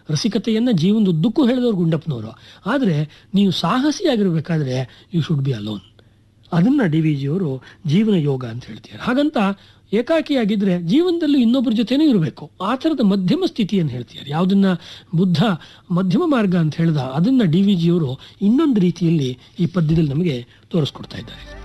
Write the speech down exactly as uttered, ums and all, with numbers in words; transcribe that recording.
ರಸಿಕತೆಯನ್ನು ಜೀವನದುದ್ದಕ್ಕೂ ಹೇಳಿದವರು ಗುಂಡಪ್ಪನವರು. ಆದರೆ ನೀವು ಸಾಹಸಿಯಾಗಿರಬೇಕಾದ್ರೆ ಯು ಶುಡ್ ಬಿ ಅಲೋನ್. ಅದನ್ನು ಡಿ ವಿ ಜಿಯವರು ಜೀವನ ಯೋಗ ಅಂತ ಹೇಳ್ತಾರೆ. ಹಾಗಂತ ಏಕಾಕಿಯಾಗಿದ್ದರೆ ಜೀವನದಲ್ಲಿ ಇನ್ನೊಬ್ಬರ ಜೊತೆನೂ ಇರಬೇಕು. ಆ ಥರದ ಮಧ್ಯಮ ಸ್ಥಿತಿಯನ್ನು ಹೇಳ್ತಾರೆ. ಯಾವುದನ್ನ ಬುದ್ಧ ಮಧ್ಯಮ ಮಾರ್ಗ ಅಂತ ಹೇಳ್ದ, ಅದನ್ನು ಡಿ ವಿ ಜಿಯವರು ಇನ್ನೊಂದು ರೀತಿಯಲ್ಲಿ ಈ ಪದ್ಯದಲ್ಲಿ ನಮಗೆ ತೋರಿಸ್ಕೊಡ್ತಾ ಇದ್ದಾರೆ.